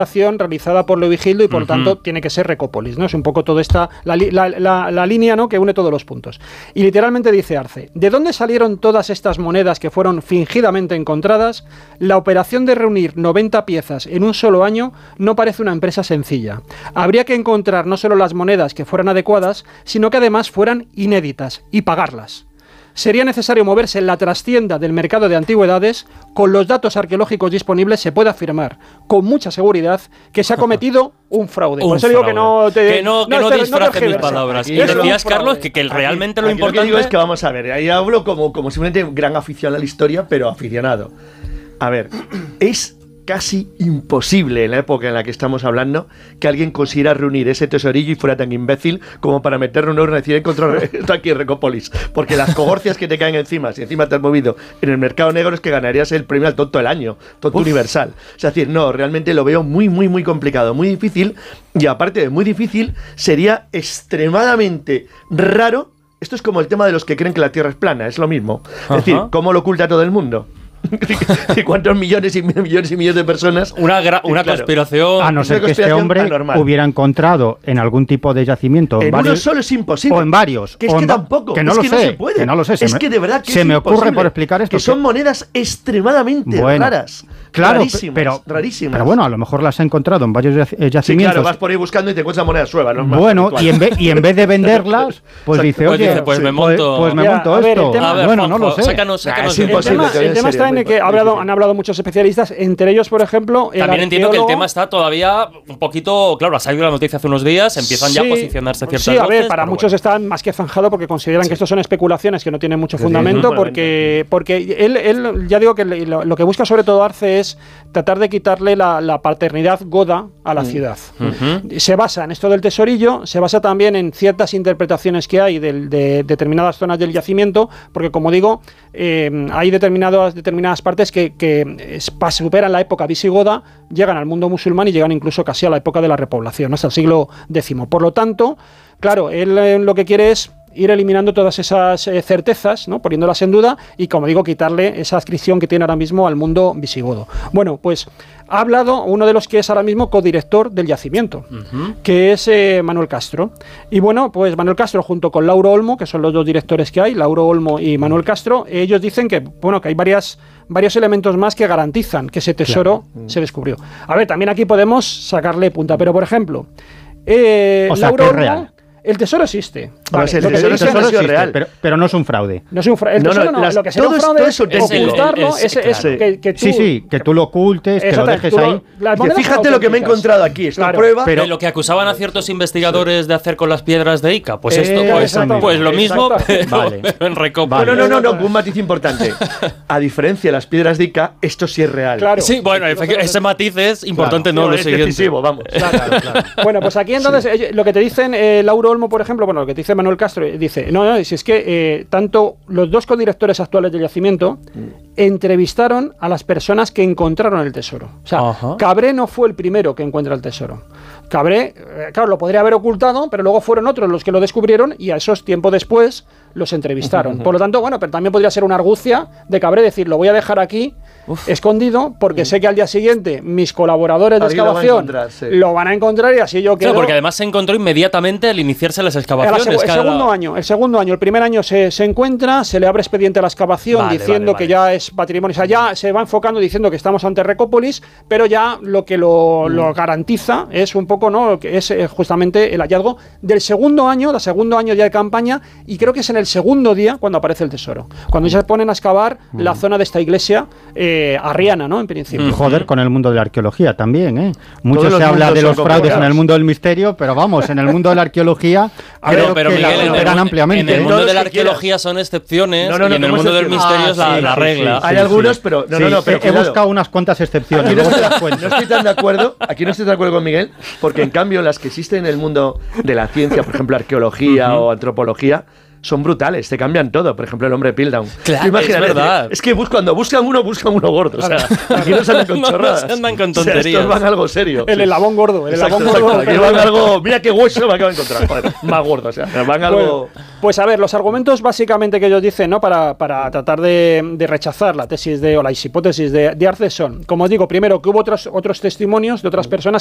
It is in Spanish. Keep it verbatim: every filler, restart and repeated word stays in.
realizada por Leovigildo y por uh-huh. tanto tiene que ser Recópolis, ¿no? Es un poco toda esta la, la, la, la línea, ¿no?, que une todos los puntos. Y literalmente dice Arce: ¿de dónde salieron todas estas monedas que fueron fingidamente encontradas? La operación de reunir noventa piezas en un solo año no parece una empresa sencilla. Habría que encontrar no solo las monedas que fueran adecuadas, sino que además fueran inéditas y pagarlas. Sería necesario moverse en la trastienda del mercado de antigüedades. Con los datos arqueológicos disponibles se puede afirmar con mucha seguridad que se ha cometido un fraude. Un Por eso digo fraude. que no te que no, que no, no disfraces mis palabras. Y decías, Carlos, que, que realmente aquí, lo aquí importante... Lo que digo es que vamos a ver, ahí hablo como, como simplemente un gran aficionado a la historia, pero aficionado. A ver, es casi imposible en la época en la que estamos hablando que alguien consiguiera reunir ese tesorillo y fuera tan imbécil como para meterlo en una urna y decir: encontrar esto aquí en Recópolis, porque las cogorcias que te caen encima, si encima te has movido en el mercado negro, es que ganarías el premio al tonto del año, tonto Uf. universal. O sea, es decir, no, realmente lo veo muy, muy, muy complicado, muy difícil, y aparte de muy difícil, sería extremadamente raro. Esto es como el tema de los que creen que la Tierra es plana, es lo mismo. Ajá. Es decir, ¿cómo lo oculta todo el mundo? ¿Cuántos millones y millones y millones de personas? Una, gra- una claro. conspiración. A no ser que este hombre anormal. hubiera encontrado en algún tipo de yacimiento. En varios, uno solo es imposible. O en varios. Que es que tampoco. Que no es lo que sé. No se puede. Que no lo sé. Es me, que de verdad que se es me ocurre imposible. por explicar esto. Que son monedas extremadamente bueno, raras. Claro, rarísimas, pero, rarísimas. Pero bueno, a lo mejor las ha encontrado en varios yacimientos. Sí, claro, vas por ahí buscando y te encuentras monedas nuevas. No bueno, y en, vez, y en vez de venderlas, pues dice, pues oye, dice, pues sí, me monto, pues, pues me ya, monto ver, esto. Tema, ver, bueno, Juanjo, no lo sé. Sácanos, sácanos es imposible. El tema, el tema está en el que hablado, han hablado muchos especialistas, entre ellos, por ejemplo, el También entiendo arqueólogo... que el tema está todavía un poquito... Claro, ha salido la noticia hace unos días, empiezan sí, ya a posicionarse ciertas Sí, a ver, voces, para muchos bueno. están más que zanjado porque consideran sí. que esto son especulaciones que no tienen mucho sí, fundamento, sí, porque, porque él, él, ya digo que lo, lo que busca sobre todo Arce es tratar de quitarle la, la paternidad goda a la mm. ciudad. Uh-huh. Se basa en esto del tesorillo, se basa también en ciertas interpretaciones que hay de, de determinadas zonas del yacimiento, porque como digo, eh, hay determinadas, determinadas partes que, que superan la época visigoda, llegan al mundo musulmán y llegan incluso casi a la época de la repoblación, hasta el siglo décimo. Por lo tanto, claro, él eh, lo que quiere es ir eliminando todas esas eh, certezas, ¿no?, poniéndolas en duda y, como digo, quitarle esa adscripción que tiene ahora mismo al mundo visigodo. Bueno, pues ha hablado uno de los que es ahora mismo codirector del yacimiento, uh-huh. que es eh, Manuel Castro. Y bueno, pues Manuel Castro junto con Lauro Olmo, que son los dos directores que hay, Lauro Olmo y Manuel Castro, ellos dicen que, bueno, que hay varias... varios elementos más que garantizan que ese tesoro claro. se descubrió. A ver, también aquí podemos sacarle punta, pero por ejemplo, eh, o sea, Lauro que es Olmo, real. El tesoro existe. Vale, el, tesoro, el tesoro existe, real. Pero, pero no es un fraude. No es un fraude. El tesoro no, no, no las, lo que sería un fraude es, es ocultarlo, es, es, es, es que, que tú... Sí, sí, que tú lo ocultes, que lo dejes ahí. Que fíjate lo que me he encontrado aquí, esta claro, prueba... Pero lo que acusaban a ciertos investigadores de hacer con las piedras de Ica, pues esto, eh, pues, pues lo mismo, pero, vale. pero en Recópolis. Vale. No, no, no, no, un matiz importante. A diferencia de las piedras de Ica, esto sí es real. Claro. Sí, bueno, ese matiz es importante, claro. no, no lo es siguiente. decisivo, vamos. Claro, claro, claro. Bueno, pues aquí entonces, sí. lo que te dicen eh, Lauro Olmo, por ejemplo, bueno, lo que te dice Manuel Castro, dice, no, no, si es que eh, tanto los dos codirectores actuales del yacimiento mm. entrevistaron a las personas que encontraron el tesoro. O sea, Ajá. Cabré no fue el primero que encuentra el tesoro. Cabré, eh, claro, lo podría haber ocultado, pero luego fueron otros los que lo descubrieron y a esos tiempo después los entrevistaron. Uh-huh. Por lo tanto, bueno, pero también podría ser una argucia de Cabré decir, lo voy a dejar aquí Uf. escondido porque uh-huh. sé que al día siguiente mis colaboradores de Alguien excavación lo, sí. lo van a encontrar y así yo quedo... Claro, porque además se encontró inmediatamente al iniciarse las excavaciones. El, seg- el cada... segundo año, el segundo año, el primer año se, se encuentra, se le abre expediente a la excavación vale, diciendo vale, vale. que ya es patrimonio, o sea, ya se va enfocando diciendo que estamos ante Recópolis, pero ya lo que lo, mm. lo garantiza es un poco, ¿no?, que es eh, justamente el hallazgo del segundo año, del segundo año ya de campaña, y creo que es en el segundo día cuando aparece el tesoro. Cuando ya se ponen a excavar mm. la zona de esta iglesia eh, arriana, ¿no?, en principio. Mm. Joder, con el mundo de la arqueología también, ¿eh? Mucho Todos se habla de los fraudes en el mundo del misterio, pero vamos, en el mundo de la arqueología pero, pero que Miguel, la en superan el, ampliamente. En el mundo Todos de la que arqueología son excepciones no, no, no, y en el mundo del misterio es ah, la, sí, la sí, regla. Sí, Hay sí, algunos, sí. pero no, sí, no, no, pero he, he buscado unas cuantas excepciones. Aquí no, luego estoy, te cuento. no estoy tan de acuerdo, aquí no estoy de acuerdo con Miguel, porque en cambio las que existen en el mundo de la ciencia, por ejemplo, arqueología uh-huh. o antropología, son brutales, te cambian todo. Por ejemplo, el hombre Piltdown. Claro, imagínate, es verdad. Es que bus, cuando buscan uno, buscan uno gordo. O sea, aquí no se andan con chorradas. No se andan con tonterías. O sea, estos van algo serio. El elabón gordo. El Exacto, elabón gordo. exacto. Aquí van algo... Mira qué hueso me acabo de encontrar. Joder, más gordo, o sea, van algo... Bueno, pues a ver, los argumentos básicamente que ellos dicen, ¿no? Para, para tratar de, de rechazar la tesis de, o las hipótesis de, de Arce son, como os digo, primero que hubo otros, otros testimonios de otras personas